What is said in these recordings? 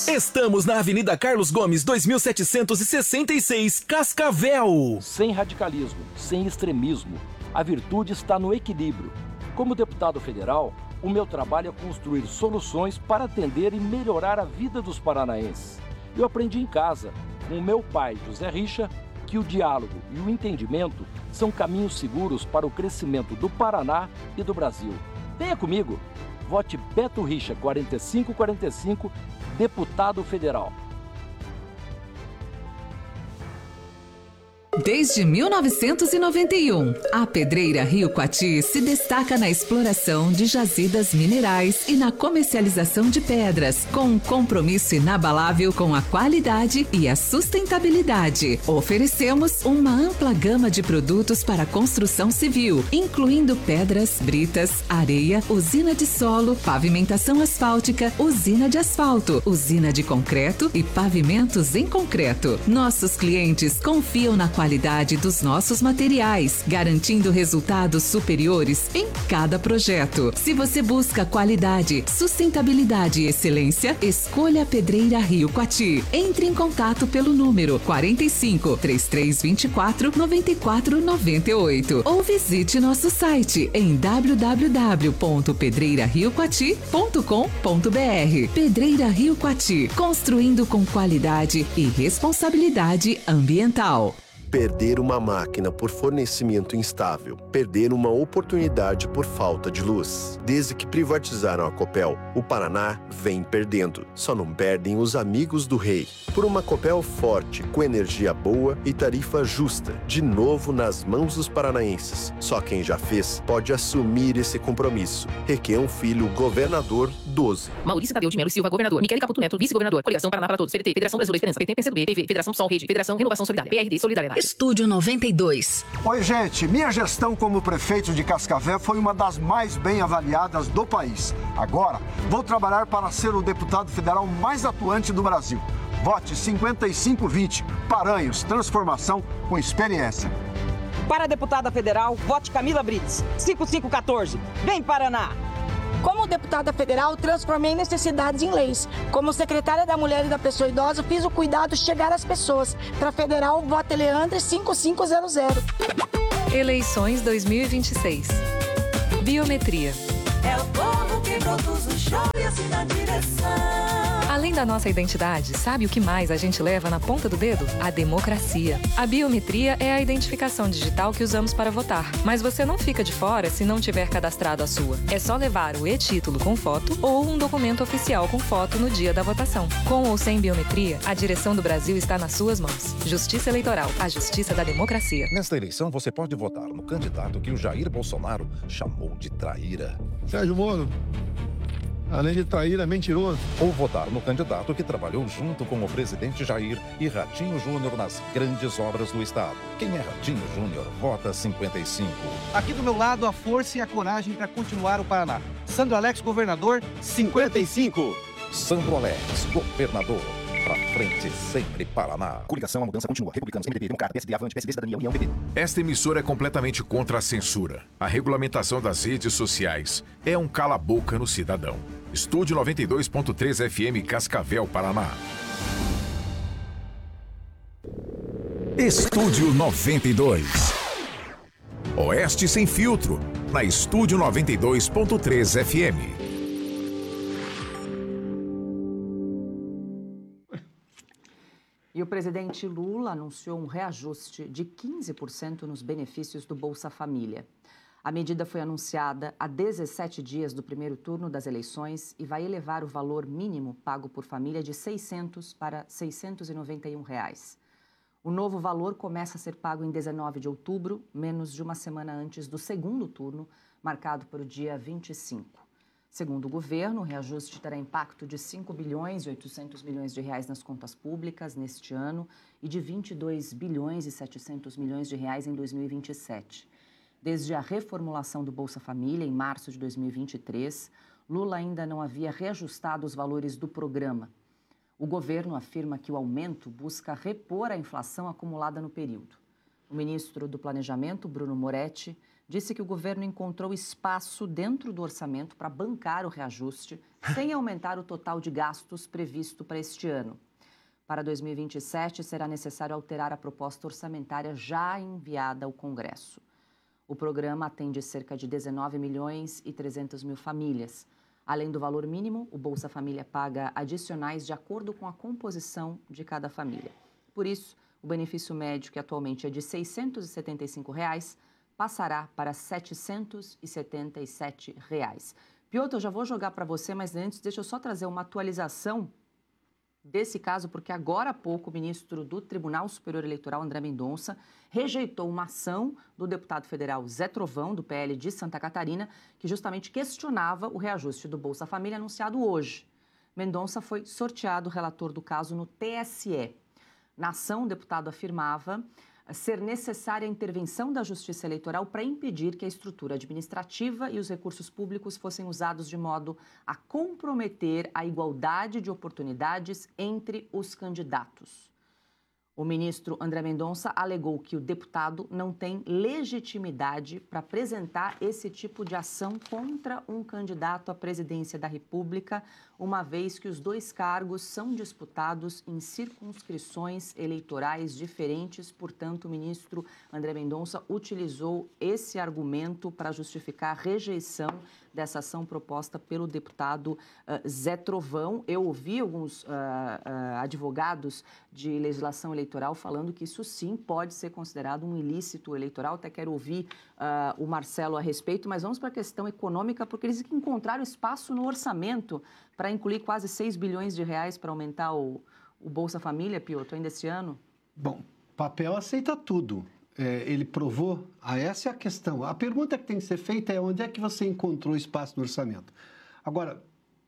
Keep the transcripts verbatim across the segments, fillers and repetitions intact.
Estamos na Avenida Carlos Gomes, dois mil setecentos e sessenta e seis, Cascavel. Sem radicalismo, sem extremismo. A virtude está no equilíbrio. Como deputado federal, o meu trabalho é construir soluções para atender e melhorar a vida dos paranaenses. Eu aprendi em casa, com o meu pai, José Richa, que o diálogo e o entendimento são caminhos seguros para o crescimento do Paraná e do Brasil. Venha comigo. Vote Beto Richa, quarenta e cinco quarenta e cinco, deputado federal. Desde mil novecentos e noventa e um, a Pedreira Rio Coati se destaca na exploração de jazidas minerais e na comercialização de pedras, com um compromisso inabalável com a qualidade e a sustentabilidade. Oferecemos uma ampla gama de produtos para construção civil, incluindo pedras, britas, areia, usina de solo, pavimentação asfáltica, usina de asfalto, usina de concreto e pavimentos em concreto. Nossos clientes confiam na qualidade qualidade dos nossos materiais, garantindo resultados superiores em cada projeto. Se você busca qualidade, sustentabilidade e excelência, escolha a Pedreira Rio Coati. Entre em contato pelo número quarenta e cinco, trinta e três vinte e quatro, noventa e quatro noventa e oito ou visite nosso site em w w w ponto pedreira rio coati ponto com ponto b r. Pedreira Rio Coati, construindo com qualidade e responsabilidade ambiental. Perder uma máquina por fornecimento instável. Perder uma oportunidade por falta de luz. Desde que privatizaram a Copel, o Paraná vem perdendo. Só não perdem os amigos do rei. Por uma Copel forte, com energia boa e tarifa justa. De novo nas mãos dos paranaenses. Só quem já fez pode assumir esse compromisso. Requião Filho, governador doze. Maurício Tadeu de Melo Silva, governador. Miquele Caputo Neto, vice-governador. Coligação Paraná para Todos. P D T, Federação Brasileira de Esperança. P T, P C do B, P V, Federação Sol Rede, Federação Renovação Solidária, P R D, Solidariedade. Estúdio noventa e dois. Oi, gente. Minha gestão como prefeito de Cascavel foi uma das mais bem avaliadas do país. Agora, vou trabalhar para ser o deputado federal mais atuante do Brasil. Vote cinquenta e cinco vinte. Paranhos, transformação com experiência. Para a deputada federal, vote Camila Brits, cinquenta e cinco quatorze. Vem, Paraná! Como deputada federal, transformei necessidades em leis. Como secretária da Mulher e da Pessoa Idosa, fiz o cuidado chegar às pessoas. Para federal, vote Leandre cinquenta e cinco zero zero. Eleições dois mil e vinte e seis. Biometria. É o povo que produz o show e assim na direção. Além da nossa identidade, sabe o que mais a gente leva na ponta do dedo? A democracia. A biometria é a identificação digital que usamos para votar. Mas você não fica de fora se não tiver cadastrado a sua. É só levar o e-título com foto ou um documento oficial com foto no dia da votação. Com ou sem biometria, a direção do Brasil está nas suas mãos. Justiça Eleitoral, a justiça da democracia. Nesta eleição, você pode votar no candidato que o Jair Bolsonaro chamou de traíra. Sérgio Moro, além de traíra, é mentiroso. Ou votar no candidato que trabalhou junto com o presidente Jair e Ratinho Júnior nas grandes obras do Estado. Quem é Ratinho Júnior, vota cinquenta e cinco. Aqui do meu lado, a força e a coragem para continuar o Paraná. Sandro Alex, governador, cinquenta e cinco. Sandro Alex, governador. Pra frente, sempre Paraná. Coligação, a mudança continua. Republicanos, M D B, Democrata, P S D, Avante, P S D, Cidadania, União, P P. Esta emissora é completamente contra a censura. A regulamentação das redes sociais é um cala-boca no cidadão. Estúdio noventa e dois ponto três F M, Cascavel, Paraná. Estúdio noventa e dois. Oeste Sem Filtro, na Estúdio noventa e dois ponto três F M. E o presidente Lula anunciou um reajuste de quinze por cento nos benefícios do Bolsa Família. A medida foi anunciada há dezessete dias do primeiro turno das eleições e vai elevar o valor mínimo pago por família de seiscentos para seiscentos e noventa e um reais. O novo valor começa a ser pago em dezenove de outubro, menos de uma semana antes do segundo turno, marcado para o dia vinte e cinco. Segundo o governo, o reajuste terá impacto de cinco bilhões e oitocentos milhões de reais nas contas públicas neste ano e de vinte e dois bilhões e setecentos milhões de reais em dois mil e vinte e sete. Desde a reformulação do Bolsa Família, em março de dois mil e vinte e três, Lula ainda não havia reajustado os valores do programa. O governo afirma que o aumento busca repor a inflação acumulada no período. O ministro do Planejamento, Bruno Moretti, disse que o governo encontrou espaço dentro do orçamento para bancar o reajuste, sem aumentar o total de gastos previsto para este ano. Para dois mil e vinte e sete, será necessário alterar a proposta orçamentária já enviada ao Congresso. O programa atende cerca de dezenove milhões e trezentas mil famílias. Além do valor mínimo, o Bolsa Família paga adicionais de acordo com a composição de cada família. Por isso, o benefício médio, que atualmente é de seiscentos e setenta e cinco reais, passará para setecentos e setenta e sete reais. Piotr, eu já vou jogar para você, mas antes deixa eu só trazer uma atualização desse caso, porque agora há pouco o ministro do Tribunal Superior Eleitoral, André Mendonça, rejeitou uma ação do deputado federal Zé Trovão, do P L de Santa Catarina, que justamente questionava o reajuste do Bolsa Família anunciado hoje. Mendonça foi sorteado relator do caso no T S E. Na ação, o deputado afirmava ser necessária a intervenção da Justiça Eleitoral para impedir que a estrutura administrativa e os recursos públicos fossem usados de modo a comprometer a igualdade de oportunidades entre os candidatos. O ministro André Mendonça alegou que o deputado não tem legitimidade para apresentar esse tipo de ação contra um candidato à presidência da República, uma vez que os dois cargos são disputados em circunscrições eleitorais diferentes. Portanto, o ministro André Mendonça utilizou esse argumento para justificar a rejeição dessa ação proposta pelo deputado uh, Zé Trovão. Eu ouvi alguns uh, uh, advogados de legislação eleitoral falando que isso sim pode ser considerado um ilícito eleitoral. Até quero ouvir uh, o Marcelo a respeito, mas vamos para a questão econômica, porque eles encontraram espaço no orçamento para incluir quase seis bilhões de reais para aumentar o, o Bolsa Família, Piotr, ainda esse ano? Bom, papel aceita tudo. É, ele provou, ah, essa é a questão. A pergunta que tem que ser feita é onde é que você encontrou espaço no orçamento. Agora,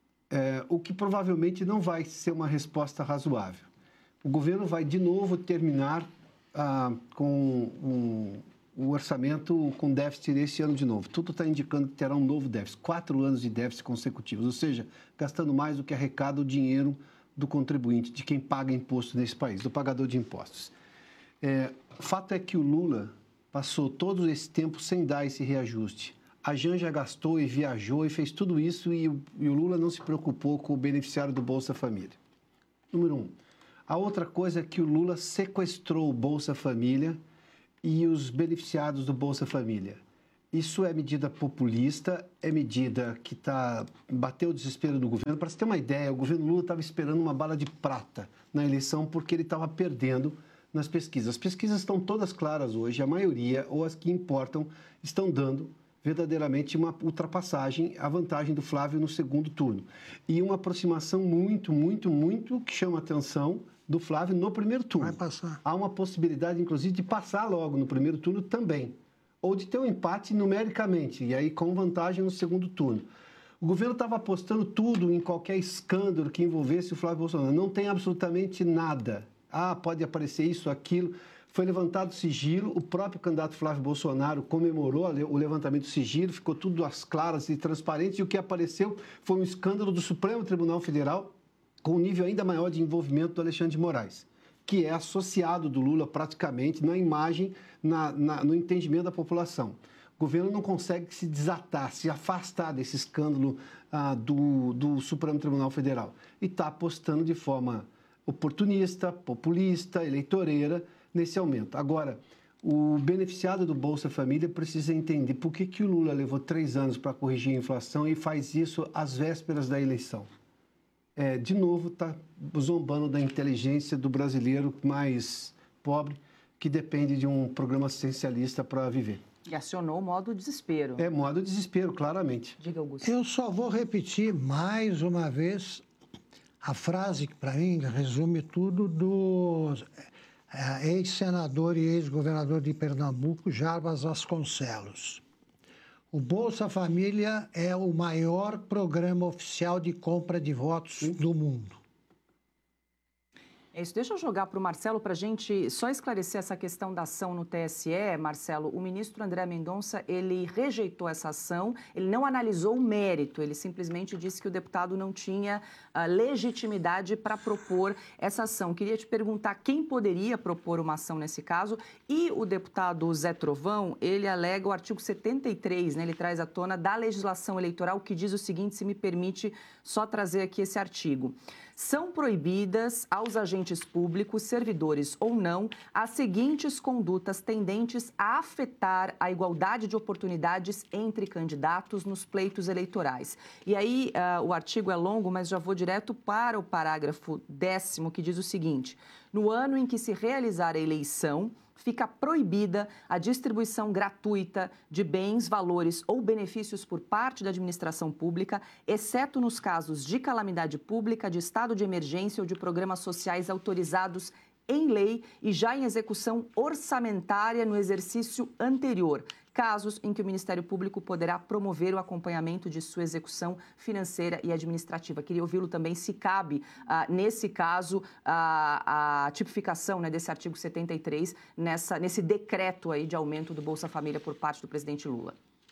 é, o que provavelmente não vai ser uma resposta razoável. O governo vai de novo terminar ah, com um, um orçamento com déficit nesse ano de novo. Tudo está indicando que terá um novo déficit, quatro anos de déficit consecutivos, ou seja, gastando mais do que arrecada o dinheiro do contribuinte, de quem paga imposto nesse país, do pagador de impostos. É, o fato é que o Lula passou todo esse tempo sem dar esse reajuste. A Janja gastou e viajou e fez tudo isso e o, e o Lula não se preocupou com o beneficiário do Bolsa Família. Número um. A outra coisa é que o Lula sequestrou o Bolsa Família e os beneficiados do Bolsa Família. Isso é medida populista, é medida que tá, bateu o desespero do governo. Para você ter uma ideia, o governo Lula estava esperando uma bala de prata na eleição porque ele estava perdendo nas pesquisas. As pesquisas estão todas claras hoje, a maioria, ou as que importam, estão dando verdadeiramente uma ultrapassagem, a vantagem do Flávio no segundo turno. E uma aproximação muito, muito, muito que chama atenção do Flávio no primeiro turno. Vai passar. Há uma possibilidade, inclusive, de passar logo no primeiro turno também, ou de ter um empate numericamente, e aí com vantagem no segundo turno. O governo estava apostando tudo em qualquer escândalo que envolvesse o Flávio Bolsonaro. Não tem absolutamente nada. Ah, pode aparecer isso, aquilo. Foi levantado sigilo, o próprio candidato Flávio Bolsonaro comemorou o levantamento do sigilo, ficou tudo às claras e transparente, e o que apareceu foi um escândalo do Supremo Tribunal Federal com um nível ainda maior de envolvimento do Alexandre de Moraes, que é associado do Lula praticamente na imagem, na, na, no entendimento da população. O governo não consegue se desatar, se afastar desse escândalo ah, do, do Supremo Tribunal Federal e está apostando de forma oportunista, populista, eleitoreira nesse aumento. Agora, o beneficiado do Bolsa Família precisa entender por que, que o Lula levou três anos para corrigir a inflação e faz isso às vésperas da eleição. É, de novo, está zombando da inteligência do brasileiro mais pobre, que depende de um programa assistencialista para viver. E acionou o modo desespero. É, modo desespero, claramente. Diga, Augusto. Eu só vou repetir mais uma vez a frase que, para mim, resume tudo do é, ex-senador e ex-governador de Pernambuco, Jarbas Vasconcelos. O Bolsa Família é o maior programa oficial de compra de votos Sim. do mundo. É isso. Deixa eu jogar para o Marcelo para a gente só esclarecer essa questão da ação no T S E, Marcelo. O ministro André Mendonça, ele rejeitou essa ação, ele não analisou o mérito, ele simplesmente disse que o deputado não tinha uh, legitimidade para propor essa ação. Queria te perguntar quem poderia propor uma ação nesse caso, e o deputado Zé Trovão, ele alega o artigo setenta e três, né, ele traz à tona da legislação eleitoral, que diz o seguinte, se me permite só trazer aqui esse artigo. São proibidas aos agentes públicos, servidores ou não, as seguintes condutas tendentes a afetar a igualdade de oportunidades entre candidatos nos pleitos eleitorais. E aí, uh, o artigo é longo, mas já vou direto para o parágrafo décimo, que diz o seguinte: no ano em que se realizar a eleição, fica proibida a distribuição gratuita de bens, valores ou benefícios por parte da administração pública, exceto nos casos de calamidade pública, de estado de emergência ou de programas sociais autorizados em lei e já em execução orçamentária no exercício anterior, casos em que o Ministério Público poderá promover o acompanhamento de sua execução financeira e administrativa. Queria ouvi-lo também se cabe, ah, nesse caso, a, a tipificação, né, desse artigo setenta e três, nessa, nesse decreto aí de aumento do Bolsa Família por parte do presidente Lula.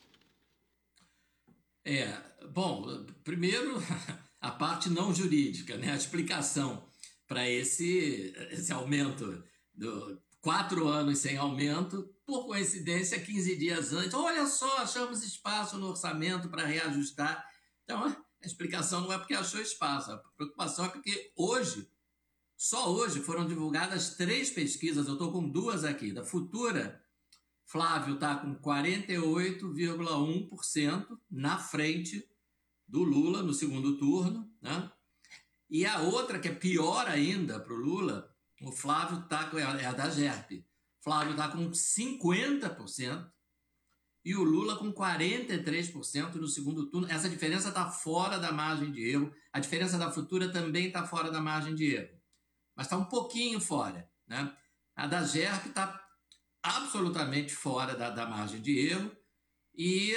É, bom, primeiro, a parte não jurídica, né, a explicação para esse, esse aumento, do quatro anos sem aumento, por coincidência, quinze dias antes. Olha só, achamos espaço no orçamento para reajustar. Então, a explicação não é porque achou espaço, a preocupação é porque hoje, só hoje, foram divulgadas três pesquisas, eu estou com duas aqui, da Futura. Flávio está com quarenta e oito vírgula um por cento na frente do Lula no segundo turno, né? E a outra, que é pior ainda para o Lula, o Flávio está com, é a da G E R P. Flávio está com cinquenta por cento e o Lula com quarenta e três por cento no segundo turno. Essa diferença está fora da margem de erro. A diferença da Futura também está fora da margem de erro. Mas está um pouquinho fora, né? A da G E R P está absolutamente fora da, da margem de erro. E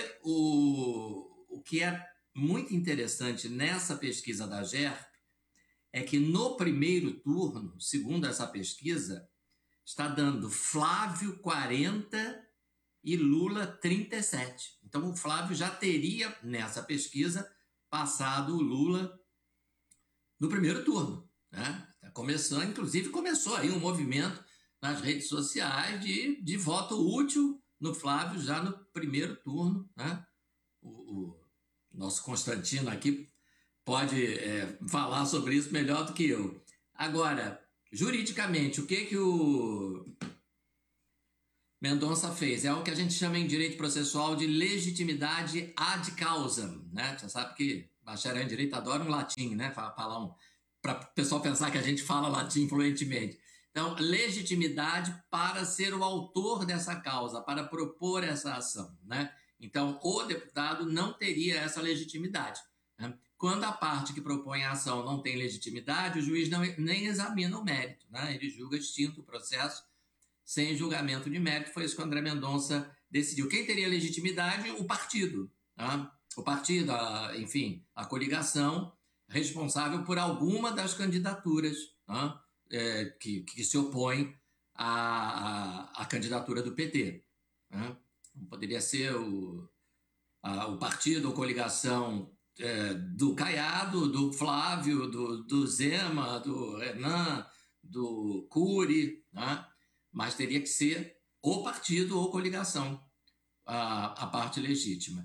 o, o que é muito interessante nessa pesquisa da G E R P é que no primeiro turno, segundo essa pesquisa, está dando Flávio quarenta e Lula trinta e sete. Então o Flávio já teria, nessa pesquisa, passado o Lula no primeiro turno, né? Tá começando, inclusive começou aí um movimento nas redes sociais de, de voto útil no Flávio já no primeiro turno, né? O, o nosso Constantino aqui pode é, falar sobre isso melhor do que eu. Agora, juridicamente, o que, que o Mendonça fez? É o que a gente chama em direito processual de legitimidade ad causam, né? Você sabe que bacharel em direito adora um latim, né? Falar um, para o pessoal pensar que a gente fala latim fluentemente. Então, legitimidade para ser o autor dessa causa, para propor essa ação, né? Então, o deputado não teria essa legitimidade, né? Quando a parte que propõe a ação não tem legitimidade, o juiz não, nem examina o mérito, né? Ele julga extinto o processo sem julgamento de mérito. Foi isso que o André Mendonça decidiu. Quem teria legitimidade? O partido, tá? O partido, a, enfim, a coligação responsável por alguma das candidaturas, tá? é, que, que se opõem à, à, à candidatura do P T. Tá? Poderia ser o, a, o partido ou coligação É, do Caiado, do Flávio, do, do Zema, do Renan, do Cury, né? Mas teria que ser o partido ou coligação, a, a parte legítima.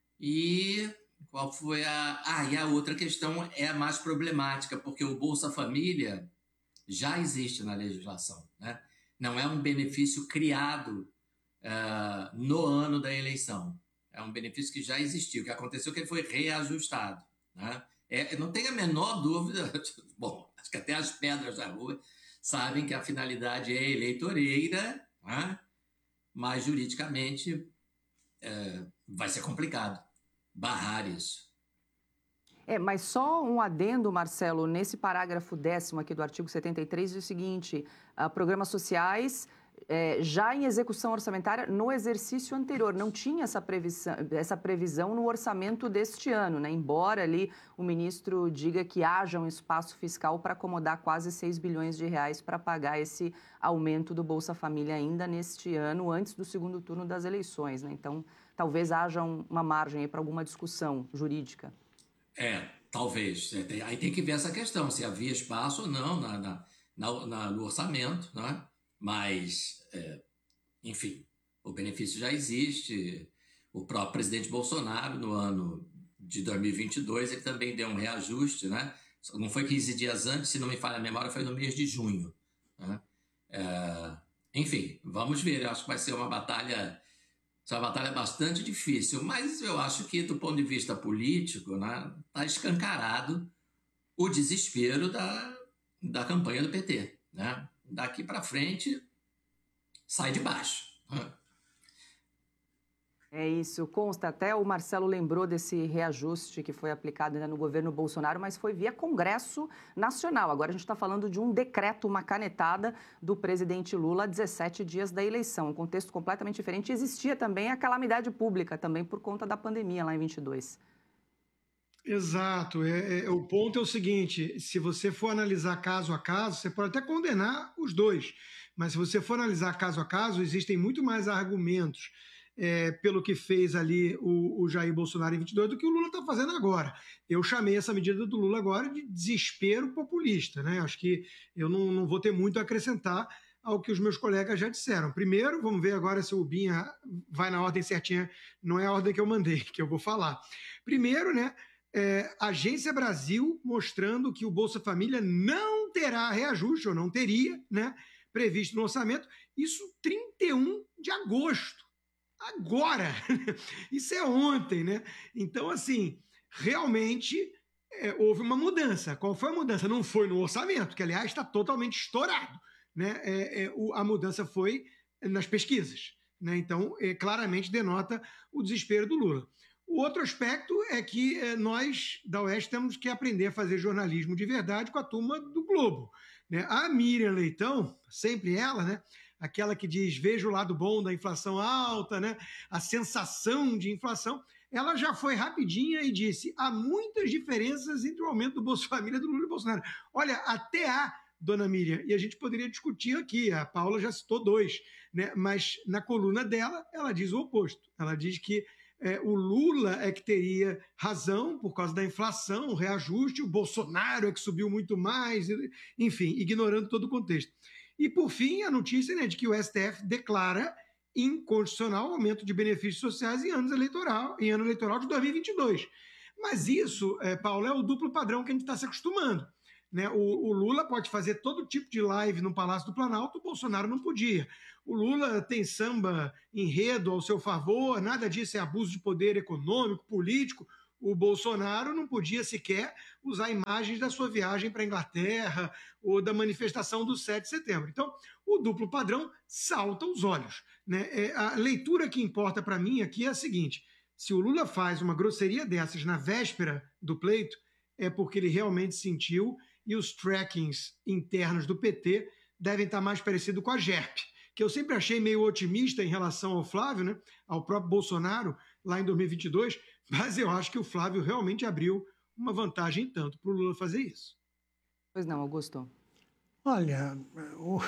E qual foi a... Ah, e a outra questão é a mais problemática, porque o Bolsa Família já existe na legislação, né? Não é um benefício criado uh, no ano da eleição. É um benefício que já existiu. O que aconteceu é que ele foi reajustado, né? É, não tem a menor dúvida, bom, acho que até as pedras da rua sabem que a finalidade é eleitoreira, né? Mas juridicamente é, vai ser complicado barrar isso. É, mas só um adendo, Marcelo, nesse parágrafo décimo aqui do artigo setenta e três, diz o seguinte: uh, programas sociais é, já em execução orçamentária no exercício anterior. Não tinha essa previsão, essa previsão no orçamento deste ano, né? Embora ali o ministro diga que haja um espaço fiscal para acomodar quase seis bilhões de reais para pagar esse aumento do Bolsa Família ainda neste ano, antes do segundo turno das eleições, né? Então, talvez haja um, uma margem para alguma discussão jurídica. É, talvez. É, tem, aí tem que ver essa questão, se havia espaço ou não na, na, na, na, no orçamento, né? Mas, é, enfim, o benefício já existe. O próprio presidente Bolsonaro, no ano de dois mil e vinte e dois, ele também deu um reajuste, né? Não foi quinze dias antes, se não me falha a memória, foi no mês de junho, né? É, enfim, vamos ver. Eu acho que vai ser uma batalha, uma batalha bastante difícil, mas eu acho que, do ponto de vista político, né, está escancarado o desespero da, da campanha do P T, né? Daqui para frente, sai de baixo. Né? É isso, consta, até o Marcelo lembrou desse reajuste que foi aplicado ainda no governo Bolsonaro, mas foi via Congresso Nacional. Agora a gente está falando de um decreto, uma canetada do presidente Lula a dezessete dias da eleição. Um contexto completamente diferente. Existia também a calamidade pública, também por conta da pandemia lá em vinte e dois. Exato. É, é, o ponto é o seguinte, se você for analisar caso a caso, você pode até condenar os dois, mas se você for analisar caso a caso, existem muito mais argumentos É, pelo que fez ali o, o Jair Bolsonaro em vinte e dois do que o Lula está fazendo agora. Eu chamei essa medida do Lula agora de desespero populista, né? Acho que eu não, não vou ter muito a acrescentar ao que os meus colegas já disseram. Primeiro, vamos ver agora se o Binha vai na ordem certinha, não é a ordem que eu mandei, que eu vou falar. Primeiro, né, é, Agência Brasil mostrando que o Bolsa Família não terá reajuste, ou não teria, né, previsto no orçamento, isso trinta e um de agosto. Agora, isso é ontem, né? Então, assim, realmente é, houve uma mudança. Qual foi a mudança? Não foi no orçamento, que, aliás, está totalmente estourado, né? É, é, o, a mudança foi nas pesquisas, né? Então, é, claramente denota o desespero do Lula. O outro aspecto é que é, nós, da Oeste, temos que aprender a fazer jornalismo de verdade com a turma do Globo, né? A Miriam Leitão, sempre ela, né? Aquela que diz, veja o lado bom da inflação alta, né? A sensação de inflação, ela já foi rapidinha e disse, há muitas diferenças entre o aumento do Bolsa Família do Lula e Bolsonaro. Olha, até há, dona Miriam, e a gente poderia discutir aqui, a Paula já citou dois, né? Mas na coluna dela, ela diz o oposto. Ela diz que é, o Lula é que teria razão por causa da inflação, o reajuste, o Bolsonaro é que subiu muito mais, enfim, ignorando todo o contexto. E, por fim, a notícia, né, de que o S T F declara inconstitucional o aumento de benefícios sociais em, anos eleitoral, em ano eleitoral de dois mil e vinte e dois. Mas isso, é, Paulo, é o duplo padrão que a gente está se acostumando, né? O, o Lula pode fazer todo tipo de live no Palácio do Planalto, o Bolsonaro não podia. O Lula tem samba enredo ao seu favor, nada disso é abuso de poder econômico, político. O Bolsonaro não podia sequer usar imagens da sua viagem para a Inglaterra ou da manifestação do sete de setembro. Então, o duplo padrão salta aos olhos, né? É, a leitura que importa para mim aqui é a seguinte, se o Lula faz uma grosseria dessas na véspera do pleito, é porque ele realmente sentiu e os trackings internos do P T devem estar mais parecidos com a G E R P, que eu sempre achei meio otimista em relação ao Flávio, né? Ao próprio Bolsonaro, lá em dois mil e vinte e dois, mas eu acho que o Flávio realmente abriu uma vantagem tanto para o Lula fazer isso. Pois não, Augusto? Olha, o,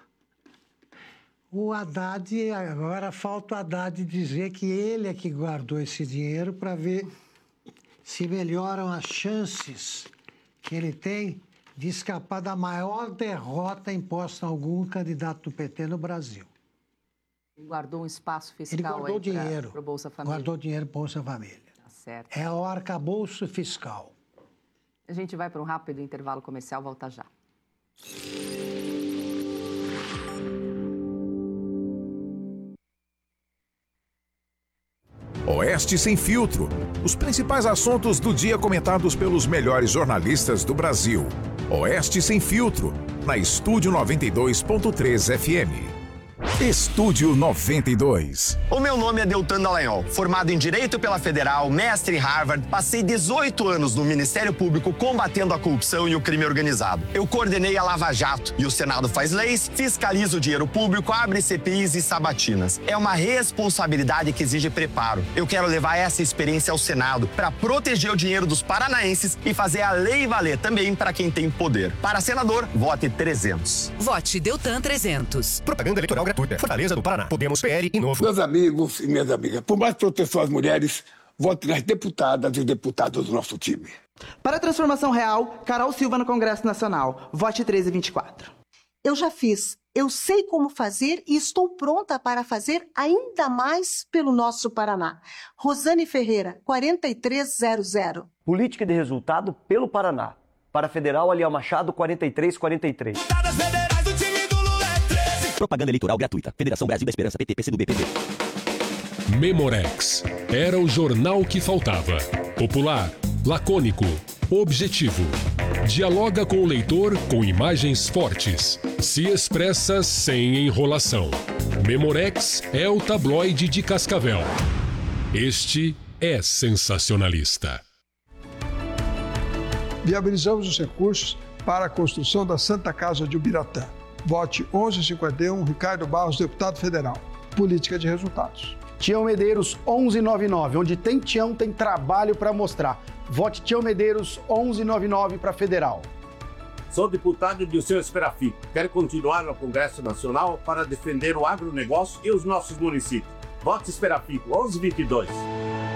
o Haddad, agora falta o Haddad dizer que ele é que guardou esse dinheiro para ver se melhoram as chances que ele tem de escapar da maior derrota imposta a algum candidato do P T no Brasil. Ele guardou um espaço fiscal ele guardou dinheiro, para o Bolsa Família. Guardou dinheiro para o Bolsa Família. Tá certo. É o arcabouço fiscal. A gente vai para um rápido intervalo comercial, volta já. Oeste Sem Filtro. Os principais assuntos do dia comentados pelos melhores jornalistas do Brasil. Oeste Sem Filtro, na Estúdio noventa e dois ponto três F M. Estúdio noventa e dois. O meu nome é Deltan Dallagnol, formado em Direito pela Federal, mestre em Harvard, passei dezoito anos no Ministério Público combatendo a corrupção e o crime organizado. Eu coordenei a Lava Jato e o Senado faz leis, fiscaliza o dinheiro público, abre C P Is e sabatinas. É uma responsabilidade que exige preparo. Eu quero levar essa experiência ao Senado para proteger o dinheiro dos paranaenses e fazer a lei valer também para quem tem poder. Para senador, vote trezentos. Vote Deltan trezentos. Propaganda eleitoral gratuita. Fortaleza do Paraná. Podemos, P L e Novo. Meus amigos e minhas amigas, por mais proteção às mulheres, vote nas deputadas e deputados do nosso time. Para a transformação real, Carol Silva no Congresso Nacional. Vote treze vinte e quatro. Eu já fiz, eu sei como fazer e estou pronta para fazer ainda mais pelo nosso Paraná. Rosane Ferreira, quarenta e três zero zero. Política de resultado pelo Paraná. Para Federal, Aliel Machado, quarenta e três quarenta e três. Propaganda eleitoral gratuita. Federação Brasil da Esperança, P T, P C do B, P P. Memorex. Era o jornal que faltava. Popular, lacônico, objetivo. Dialoga com o leitor com imagens fortes. Se expressa sem enrolação. Memorex é o tabloide de Cascavel. Este é sensacionalista. Viabilizamos os recursos para a construção da Santa Casa de Ubiratã. Vote onze cinquenta e um, Ricardo Barros, deputado federal. Política de resultados. Tião Medeiros, onze noventa e nove. Onde tem Tião, tem trabalho para mostrar. Vote Tião Medeiros, onze noventa e nove para federal. Sou deputado de Dirceu Esperafico. Quero continuar no Congresso Nacional para defender o agronegócio e os nossos municípios. Vote Esperafico, onze vinte e dois.